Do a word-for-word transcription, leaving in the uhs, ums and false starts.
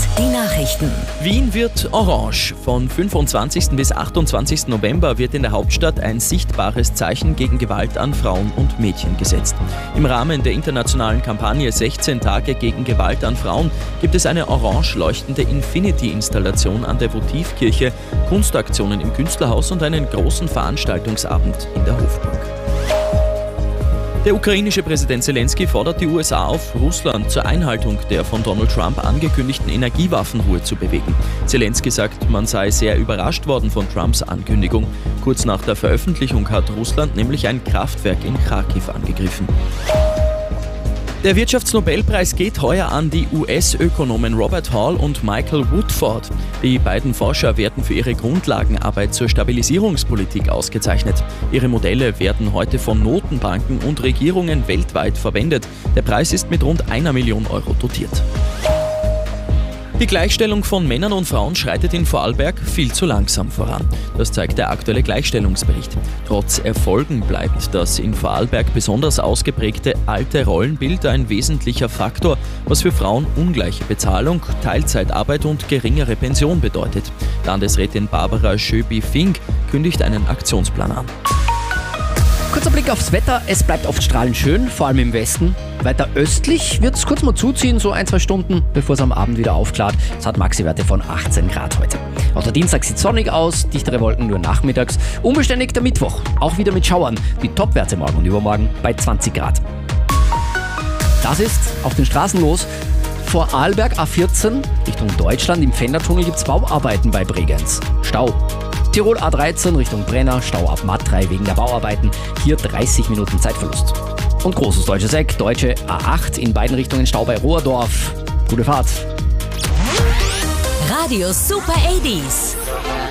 Die Nachrichten. Wien wird orange. Von fünfundzwanzigsten bis achtundzwanzigsten November wird in der Hauptstadt ein sichtbares Zeichen gegen Gewalt an Frauen und Mädchen gesetzt. Im Rahmen der internationalen Kampagne sechzehn Tage gegen Gewalt an Frauen gibt es eine orange leuchtende Infinity-Installation an der Votivkirche, Kunstaktionen im Künstlerhaus und einen großen Veranstaltungsabend in der Hofburg. Der ukrainische Präsident Zelensky fordert die U S A auf, Russland zur Einhaltung der von Donald Trump angekündigten Energiewaffenruhe zu bewegen. Zelensky sagt, man sei sehr überrascht worden von Trumps Ankündigung. Kurz nach der Veröffentlichung hat Russland nämlich ein Kraftwerk in Charkiw angegriffen. Der Wirtschaftsnobelpreis geht heuer an die U S-Ökonomen Robert Hall und Michael Woodford. Die beiden Forscher werden für ihre Grundlagenarbeit zur Stabilisierungspolitik ausgezeichnet. Ihre Modelle werden heute von Notenbanken und Regierungen weltweit verwendet. Der Preis ist mit rund einer Million Euro dotiert. Die Gleichstellung von Männern und Frauen schreitet in Vorarlberg viel zu langsam voran. Das zeigt der aktuelle Gleichstellungsbericht. Trotz Erfolgen bleibt das in Vorarlberg besonders ausgeprägte alte Rollenbild ein wesentlicher Faktor, was für Frauen ungleiche Bezahlung, Teilzeitarbeit und geringere Pension bedeutet. Landesrätin Barbara Schöbi-Fink kündigt einen Aktionsplan an. Kurzer Blick aufs Wetter. Es bleibt oft strahlend schön, vor allem im Westen. Weiter östlich wird es kurz mal zuziehen, so ein, zwei Stunden, bevor es am Abend wieder aufklart. Es hat Maxi-Werte von achtzehn Grad heute. Auch der Dienstag sieht sonnig aus, dichtere Wolken nur nachmittags. Unbeständig der Mittwoch, auch wieder mit Schauern. Die Topwerte morgen und übermorgen bei zwanzig Grad. Das ist auf den Straßen los. Vorarlberg A vierzehn, Richtung Deutschland. Im Pfändertunnel gibt es Bauarbeiten bei Bregenz. Stau. Tirol A dreizehn Richtung Brenner, Stau ab Matt drei wegen der Bauarbeiten. Hier dreißig Minuten Zeitverlust. Und großes deutsches Eck, deutsche A acht in beiden Richtungen, Stau bei Rohrdorf. Gute Fahrt. Radio Super achtzig.